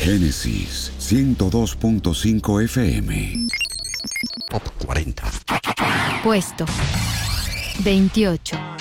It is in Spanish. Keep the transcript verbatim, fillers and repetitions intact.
Génesis ciento dos punto cinco F M. Top cuarenta. Puesto veintiocho.